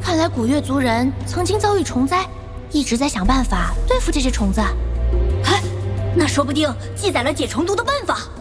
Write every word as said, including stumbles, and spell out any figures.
看来古月族人曾经遭遇虫灾，一直在想办法对付这些虫子。 哎，那说不定记载了解虫毒的办法。